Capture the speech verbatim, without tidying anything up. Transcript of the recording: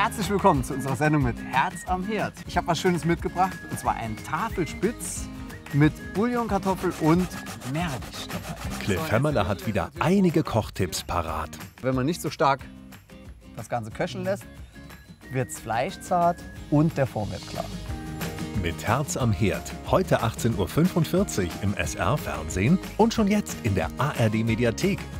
Herzlich willkommen zu unserer Sendung mit Herz am Herd. Ich habe was Schönes mitgebracht, und zwar einen Tafelspitz mit Bouillon, Kartoffel und Meerrettich dabei. Cliff Hämmerle hat wieder einige Kochtipps parat. Wenn man nicht so stark das Ganze köcheln lässt, wird das Fleisch zart und der Fond wird klar. Mit Herz am Herd. Heute achtzehn Uhr fünfundvierzig im S R-Fernsehen und schon jetzt in der A R D-Mediathek.